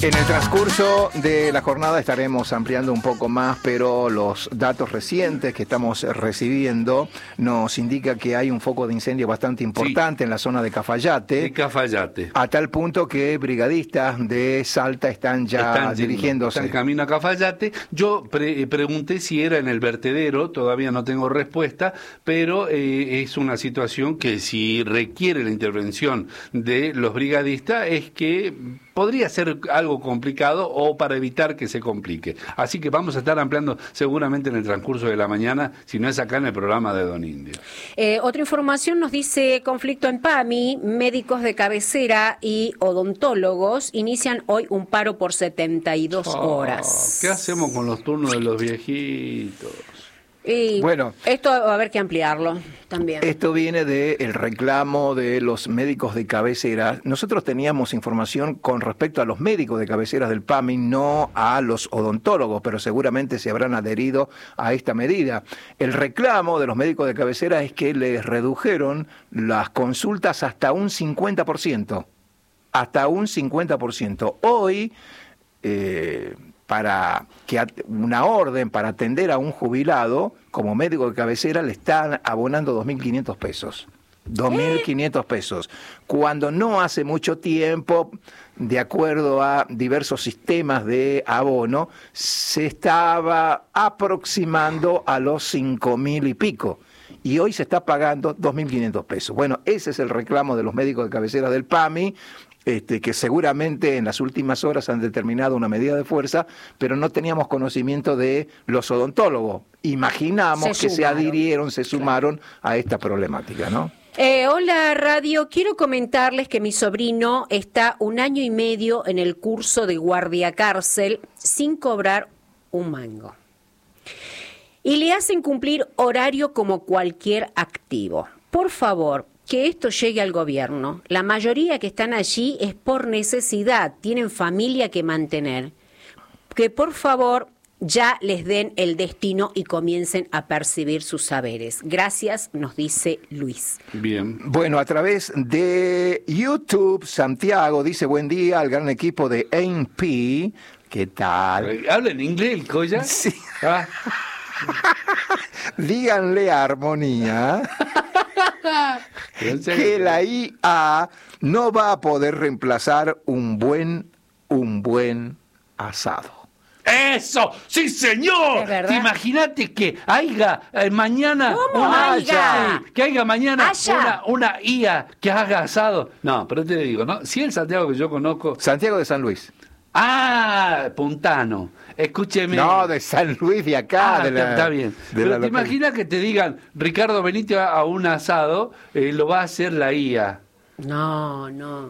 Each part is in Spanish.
En el transcurso de la jornada estaremos ampliando un poco más, pero los datos recientes que estamos recibiendo nos indica que hay un foco de incendio bastante importante en la zona de Cafayate. De Cafayate. A tal punto que brigadistas de Salta están dirigiéndose. Están camino a Cafayate. Yo pregunté si era en el vertedero, todavía no tengo respuesta, pero es una situación que si requiere la intervención de los brigadistas es que podría ser algo complicado o para evitar que se complique. Así que vamos a estar ampliando seguramente en el transcurso de la mañana, si no es acá en el programa de Don Indio. Otra información nos dice conflicto en PAMI, médicos de cabecera y odontólogos inician hoy un paro por 72 horas. ¿Qué hacemos con los turnos de los viejitos? Y bueno, esto va a haber que ampliarlo también. Esto viene del reclamo de los médicos de cabecera. Nosotros teníamos información con respecto a los médicos de cabecera del PAMI, no a los odontólogos, pero seguramente se habrán adherido a esta medida. El reclamo de los médicos de cabecera es que les redujeron las consultas hasta un 50%. Hasta un 50%. Hoy, para que una orden para atender a un jubilado como médico de cabecera le están abonando 2.500 pesos. 2.500 pesos. Cuando no hace mucho tiempo, de acuerdo a diversos sistemas de abono, se estaba aproximando a los 5.000 y pico. Y hoy se está pagando 2.500 pesos. Bueno, ese es el reclamo de los médicos de cabecera del PAMI, que seguramente en las últimas horas han determinado una medida de fuerza, pero no teníamos conocimiento de los odontólogos. Imaginamos que se adhirieron, se sumaron a esta problemática, ¿no? Hola Radio, quiero comentarles que mi sobrino está 1 año y medio en el curso de guardia cárcel sin cobrar un mango. Y le hacen cumplir horario como cualquier activo. Por favor, que esto llegue al gobierno. La mayoría que están allí es por necesidad, tienen familia que mantener. Que por favor ya les den el destino y comiencen a percibir sus saberes. Gracias, nos dice Luis. Bien. Bueno, a través de YouTube, Santiago dice buen día al gran equipo de AMP. ¿Qué tal? ¿Habla en inglés el Coya? Sí. Díganle a Armonía que la IA no va a poder reemplazar un buen asado. ¡Eso! ¡Sí, señor! Imagínate que haya mañana una IA que haga asado. No, pero te digo, ¿no? Si el Santiago que yo conozco... Santiago de San Luis. Ah, Puntano. Escúcheme. No, de San Luis de acá. Está bien. Pero te imaginas que te digan, Ricardo, venite a un asado, lo va a hacer la IA. No.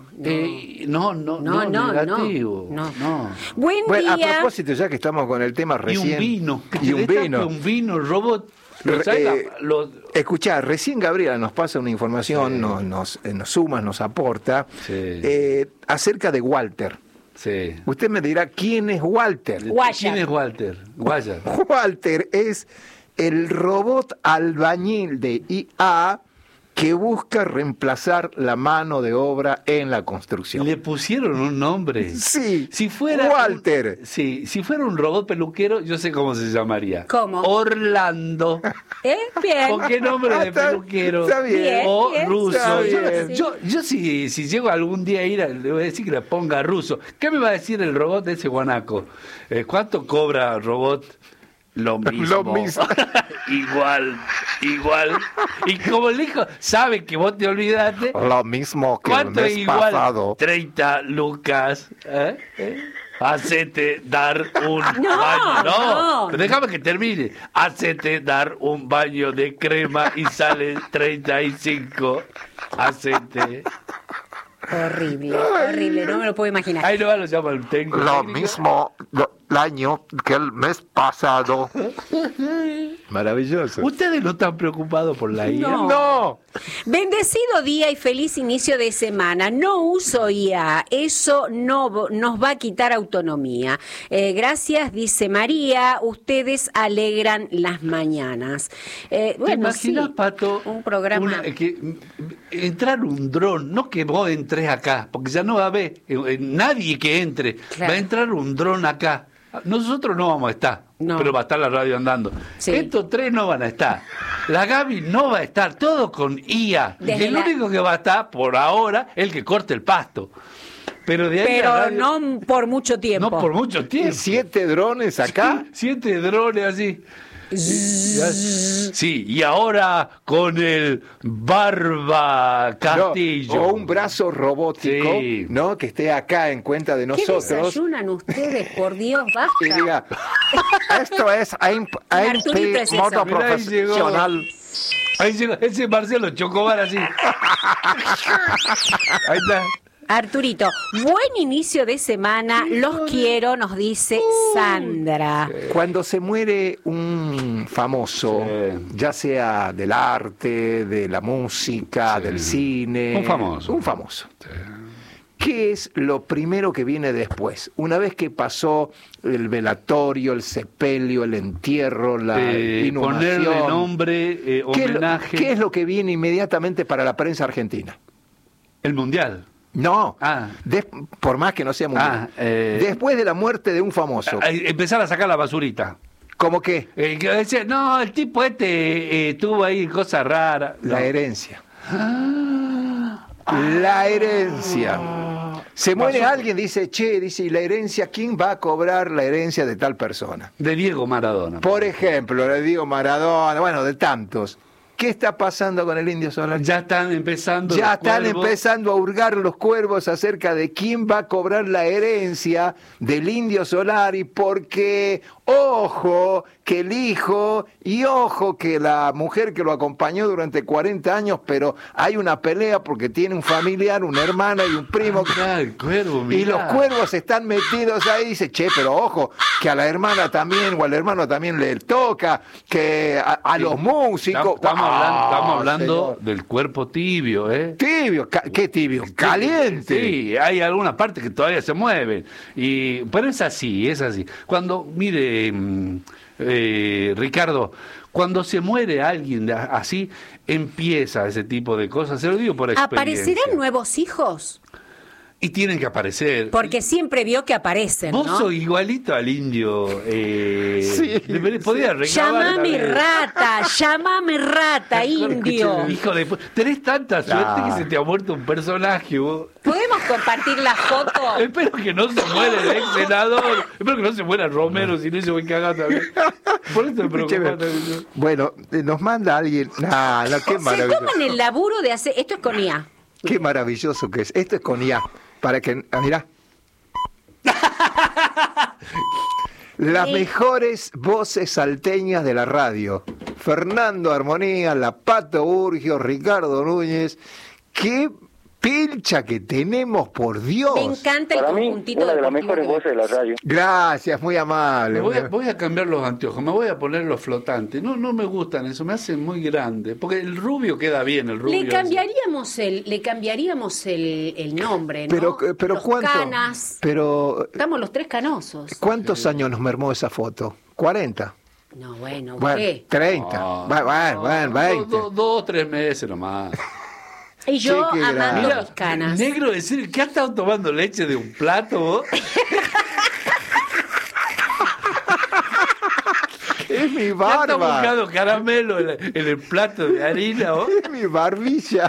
Negativo. No. Buen día. A propósito, ya que estamos con el tema recién. Un vino, robot. Escuchá, recién Gabriela nos pasa una información, nos suma, nos aporta, acerca de Walter. Sí. Usted me dirá, ¿quién es Walter? ¿Quién es Walter? Walter es el robot albañil de IA que busca reemplazar la mano de obra en la construcción. ¿Le pusieron un nombre? Sí, si fuera Walter. Si fuera un robot peluquero, yo sé cómo se llamaría. ¿Cómo? Orlando. Bien. ¿Con qué nombre de peluquero? Está bien. O ruso. Yo si llego algún día a ir, le voy a decir que le ponga ruso. ¿Qué me va a decir el robot de ese guanaco? ¿Cuánto cobra el robot? Lo mismo. Igual. Y como le dijo, sabe que vos te olvidaste. Lo mismo que el mes pasado. 30 lucas. Hacete dar un baño. No, pero déjame que termine. Hacete dar un baño de crema y sale 35. Hacete. Horrible, no me lo puedo imaginar. Ahí no lo llama el técnico. Lo mismo. año que el mes pasado. Maravilloso. ¿Ustedes no están preocupados por la IA? No. Bendecido día y feliz inicio de semana. No uso IA, eso no nos va a quitar autonomía. Gracias, dice María, ustedes alegran las mañanas. ¿Te imaginas, sí, Pato, un programa? Entrar un dron, no que vos entres acá, porque ya no va a haber nadie que entre, claro. Va a entrar un dron acá. Nosotros no vamos a estar, pero va a estar la radio andando. Sí. Estos tres no van a estar. La Gaby no va a estar, todo con IA. El único que va a estar por ahora es el que corte el pasto. Pero radio, no por mucho tiempo. No por mucho tiempo. ¿Y 7 drones acá? 7 drones así. Sí, y ahora con el Barba Castillo. No, o un brazo robótico, sí, ¿no? Que esté acá en cuenta de nosotros. ¿Qué desayunan ustedes? Por Dios, basta. Y diga, esto es AMP moto profesional. Ahí llegó, ese Marcelo Chocobar así. Ahí está. Arturito, buen inicio de semana, los quiero, nos dice Sandra. Cuando se muere un famoso, ya sea del arte, de la música, del cine. Un famoso. Sí. ¿Qué es lo primero que viene después? Una vez que pasó el velatorio, el sepelio, el entierro, la inhumación. Ponerle nombre, homenaje. ¿Qué es lo que viene inmediatamente para la prensa argentina? El Mundial. No, por más que no sea mundial. Después de la muerte de un famoso. Empezar a sacar la basurita. ¿Cómo qué? Que decía, no, el tipo tuvo ahí cosas raras. La herencia. La herencia. Se muere alguien, dice, ¿y la herencia? ¿Quién va a cobrar la herencia de tal persona? De Diego Maradona. Por ejemplo, de Diego Maradona, bueno, de tantos. ¿Qué está pasando con el Indio Solari? Ya están empezando a hurgar los cuervos acerca de quién va a cobrar la herencia del Indio Solari, porque ojo que el hijo y ojo que la mujer que lo acompañó durante 40 años, pero hay una pelea porque tiene un familiar, una hermana y un primo. El cuervo, mirá. Y los cuervos están metidos ahí, dice, pero ojo, que a la hermana también o al hermano también le toca, que a los músicos. Estamos hablando del cuerpo tibio, ¿eh? Tibio, ¿qué tibio? Caliente. Sí, hay algunas partes que todavía se mueven. Pero es así. Cuando, mire, Ricardo, cuando se muere alguien así, empieza ese tipo de cosas. Se lo digo por experiencia. ¿Aparecerán nuevos hijos? Y tienen que aparecer. Porque siempre vio que aparecen, Vos ¿no? sos igualito al indio. Sí. Podía recabar. Llámame rata, indio. Hijo de... Tenés tanta suerte que se te ha muerto un personaje, vos. ¿Podemos compartir la foto? Espero que no se muera el ex senador. Espero que no se muera Romero, si no se voy a cagar también. Por eso me preocupa. Bueno, nos manda alguien. Qué maravilloso. Se toman el laburo de hacer. Esto es con IA. Qué maravilloso que es. Esto es con IA. Para que, mirá. Las mejores voces salteñas de la radio. Fernando Armonía, La Pato Urgio, Ricardo Núñez. ¡Qué pilcha que tenemos, por Dios! Me encanta el conjuntito. Una de las mejores voces de la radio. Gracias, muy amable. Voy a cambiar los anteojos, me voy a poner los flotantes. No me gustan eso, me hacen muy grande. Porque el rubio queda bien, el rubio. Le cambiaríamos el nombre, ¿no? Pero los ¿cuánto? Canas. Pero estamos los tres canosos. ¿Cuántos años nos mermó esa foto? 40. No, bueno, ¿qué? 30. Bueno, 20. 2 3 meses nomás. Y yo amando mis canas. Negro, decir, ¿qué has estado tomando leche de un plato vos? Es mi barba. ¿Qué has buscando caramelo en el plato de harina vos? Es mi barbilla.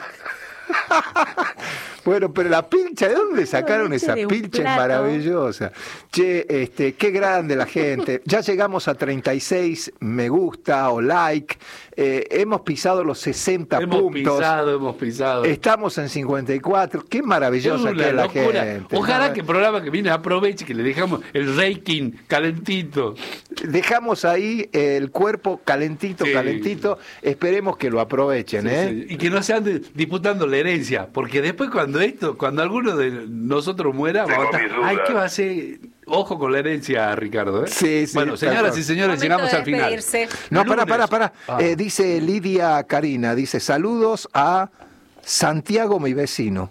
Bueno, pero la pilcha, ¿de dónde sacaron esa pilcha maravillosa? Che, qué grande la gente. Ya llegamos a 36 me gusta o like. Hemos pisado los 60 puntos. Hemos pisado. Estamos en 54. Qué maravillosa que es la gente. Ojalá que el programa que viene aproveche, que le dejamos el rating calentito. Dejamos ahí el cuerpo calentito. Esperemos que lo aprovechen, Sí. Y que no se ande disputando la herencia, porque después cuando alguno de nosotros muera, ¿qué va a ser? Ojo con la herencia, Ricardo. Sí, sí. Bueno, señoras y señores, Momento llegamos de al final. despedirse. No, Lunes. para. Ah. Dice Lidia Karina, dice, saludos a Santiago, mi vecino.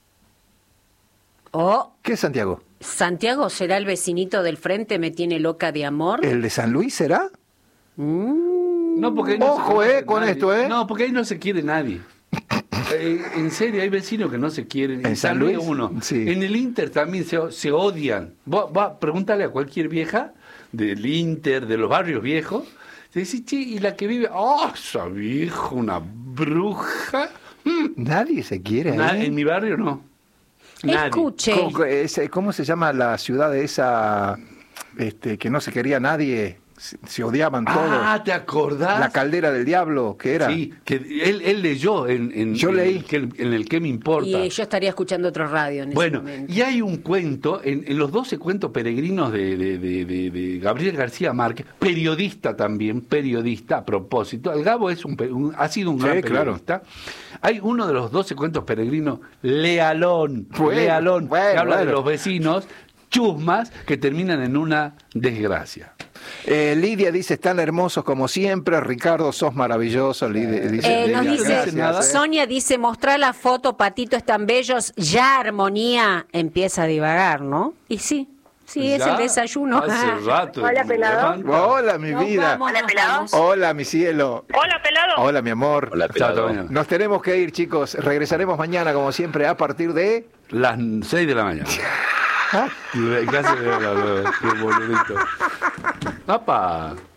Oh, ¿Qué es Santiago? Santiago será el vecinito del frente, me tiene loca de amor. ¿El de San Luis será? No, porque ahí no Ojo, se conoce con nadie. esto, No, porque ahí no se quiere nadie. En serio, hay vecinos que no se quieren. ¿En San Luis? Uno. Sí. En el Inter también se odian. Pregúntale a cualquier vieja del Inter, de los barrios viejos. Te dice, che, y la que vive, esa vieja, una bruja. Nadie se quiere. En mi barrio no. Nadie. Escuche. ¿Cómo se llama la ciudad esa que no se quería nadie? Se odiaban todos. Ah, ¿te acordás? La caldera del diablo, ¿qué era? Sí, que él leyó Yo leí. en el que me importa. Y yo estaría escuchando otro radio en ese Bueno, momento. y hay un cuento, en los 12 cuentos peregrinos de Gabriel García Márquez, periodista también, periodista a propósito. El Gabo es ha sido un Sí, gran claro. periodista. Hay uno de los 12 cuentos peregrinos, Lealón, Bueno, que habla de bueno. los vecinos, chusmas, que terminan en una desgracia. Lidia dice, están hermosos como siempre. Ricardo, sos maravilloso. Lidia, Nos dice, gracias, nada. Sonia dice, mostrar la foto, Patito, están bellos, ya Armonía empieza a divagar, ¿no? Y sí, es Ya el desayuno. Hace rato. Hola, que me pelado. levanto. Hola, mi Nos vida. vamos, Hola, nos pelado. vamos. Hola, mi cielo. Hola, pelado. Hola, mi amor. Hola, Chao, pelado. hasta mañana. Nos tenemos que ir, chicos. Regresaremos mañana, como siempre, a partir de... Las 6 de la mañana. Gracias, qué boludito. ¡Apa!